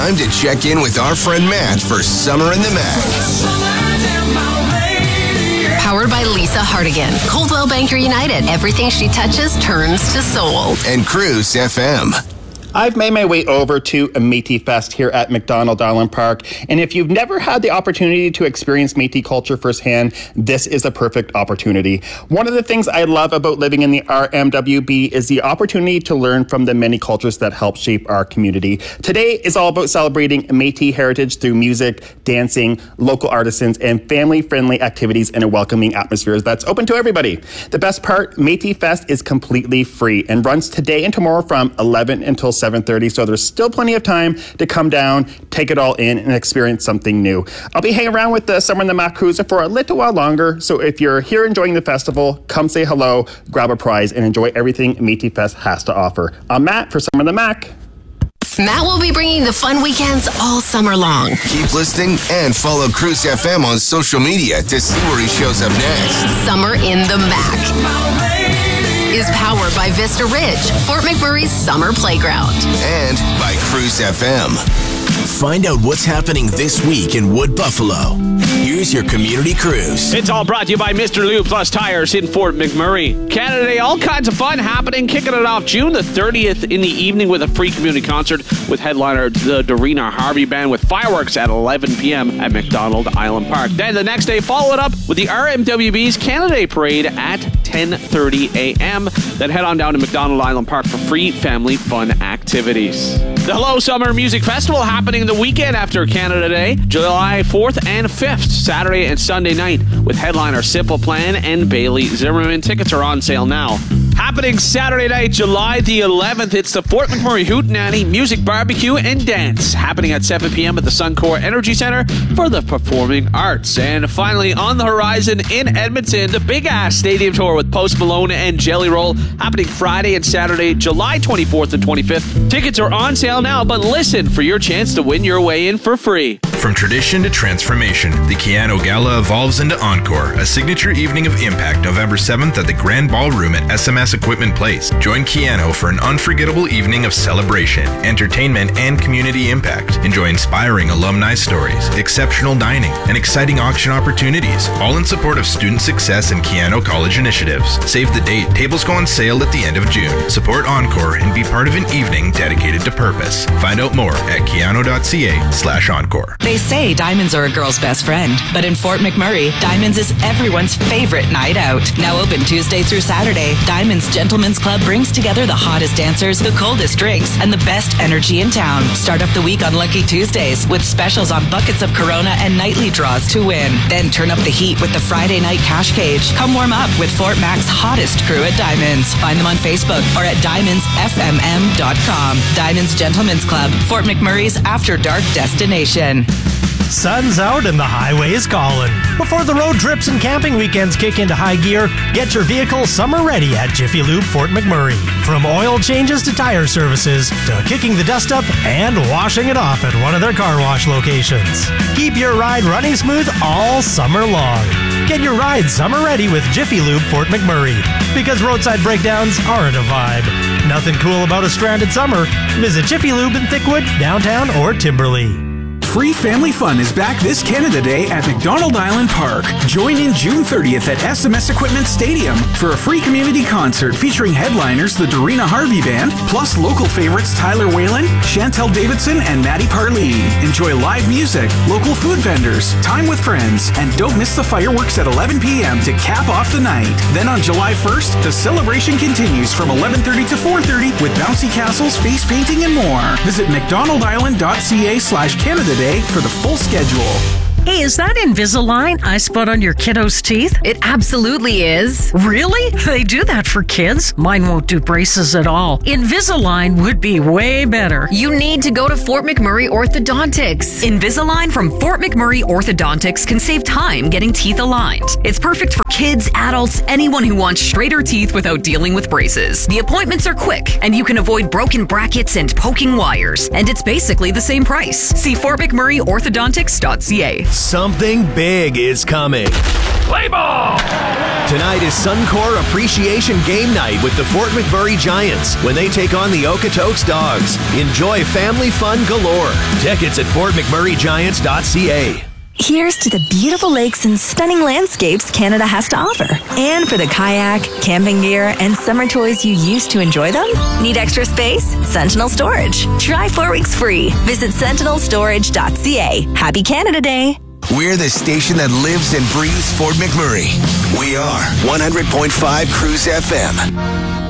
time to check in with our friend Matt for Summer in the Mac. Powered by Lisa Hardigan. Coldwell Banker United. Everything she touches turns to soul. And Cruise FM. I've made my way over to a Métis Fest here at McDonald Island Park, and if you've never had the opportunity to experience Métis culture firsthand, this is a perfect opportunity. One of the things I love about living in the RMWB is the opportunity to learn from the many cultures that help shape our community. Today is all about celebrating Métis heritage through music, dancing, local artisans, and family-friendly activities in a welcoming atmosphere that's open to everybody. The best part, Métis Fest is completely free and runs today and tomorrow from 11 until 7:30, so there's still plenty of time to come down, take it all in, and experience something new. I'll be hanging around with the Summer in the Mac Cruiser for a little while longer, so if you're here enjoying the festival, come say hello, grab a prize, and enjoy everything Métis Fest has to offer. I'm Matt for Summer in the Mac. Matt will be bringing the fun weekends all summer long. Keep listening and follow Cruise FM on social media to see where he shows up next. Summer in the Mac is powered by Vista Ridge, Fort McMurray's summer playground. And by Cruise FM. Find out what's happening this week in Wood Buffalo. Here's your community cruise. It's all brought to you by Mr. Lube Plus Tires in Fort McMurray. Canada Day, all kinds of fun happening. Kicking it off June the 30th in the evening with a free community concert with headliner the Dorina Harvey Band with fireworks at 11 p.m. at McDonald Island Park. Then the next day, follow it up with the RMWB's Canada Day Parade at 10:30 a.m. Then head on down to McDonald Island Park for free family fun activities. The Hello Summer Music Festival happening the weekend after Canada Day, July 4th and 5th, Saturday and Sunday night, with headliner Simple Plan and Bailey Zimmerman. Tickets are on sale now. Happening Saturday night, July the 11th, it's the Fort McMurray Hootenanny Music Barbecue and Dance, happening at 7 p.m. at the Suncor Energy Center for the Performing Arts. And finally, on the horizon in Edmonton, the Big Ass Stadium Tour with Post Malone and Jelly Roll, happening Friday and Saturday, July 24th and 25th. Tickets are on sale now, but listen for your chance to win your way in for free. From tradition to transformation, the Keano Gala evolves into Encore, a signature evening of impact November 7th at the Grand Ballroom at SMS Equipment Place. Join Keano for an unforgettable evening of celebration, entertainment, and community impact. Enjoy inspiring alumni stories, exceptional dining, and exciting auction opportunities, all in support of student success and Keano College initiatives. Save the date. Tables go on sale at the end of June. Support Encore and be part of an evening dedicated to purpose. Find out more at keano.ca/encore. They say diamonds are a girl's best friend, but in Fort McMurray, Diamonds is everyone's favorite night out. Now open Tuesday through Saturday, Diamonds Gentlemen's Club brings together the hottest dancers, the coldest drinks, and the best energy in town. Start off the week on Lucky Tuesdays with specials on buckets of Corona and nightly draws to win. Then turn up the heat with the Friday night cash cage. Come warm up with Fort Mac's hottest crew at Diamonds. Find them on Facebook or at diamondsfmm.com. Diamonds Gentlemen's Club, Fort McMurray's after dark destination. Sun's out and the highway is calling. Before the road trips and camping weekends kick into high gear, get your vehicle summer ready at Jiffy Lube Fort McMurray. From oil changes to tire services, to kicking the dust up and washing it off at one of their car wash locations. Keep your ride running smooth all summer long. Get your ride summer ready with Jiffy Lube Fort McMurray. Because roadside breakdowns aren't a vibe. Nothing cool about a stranded summer. Visit Jiffy Lube in Thickwood, downtown, or Timberley. Free family fun is back this Canada Day at McDonald Island Park. Join in June 30th at SMS Equipment Stadium for a free community concert featuring headliners the Dorina Harvey Band, plus local favorites Tyler Whalen, Chantel Davidson, and Maddie Parlee. Enjoy live music, local food vendors, time with friends, and don't miss the fireworks at 11 p.m. to cap off the night. Then on July 1st, the celebration continues from 11:30 to 4:30 with bouncy castles, face painting, and more. Visit mcdonaldisland.ca/Canada Day for the full schedule. Hey, is that Invisalign I spot on your kiddo's teeth? It absolutely is. Really? They do that for kids? Mine won't do braces at all. Invisalign would be way better. You need to go to Fort McMurray Orthodontics. Invisalign from Fort McMurray Orthodontics can save time getting teeth aligned. It's perfect for kids, adults, anyone who wants straighter teeth without dealing with braces. The appointments are quick, and you can avoid broken brackets and poking wires. And it's basically the same price. See FortMcMurrayOrthodontics.ca. Something big is coming. Play ball! Tonight is Suncor Appreciation Game Night with the Fort McMurray Giants when they take on the Okotoks Dogs. Enjoy family fun galore. Tickets at fortmcmurraygiants.ca. Here's to the beautiful lakes and stunning landscapes Canada has to offer. And for the kayak, camping gear, and summer toys you use to enjoy them? Need extra space? Sentinel Storage. Try 4 weeks free. Visit sentinelstorage.ca. Happy Canada Day. We're the station that lives and breathes Fort McMurray. We are 100.5 Cruise FM.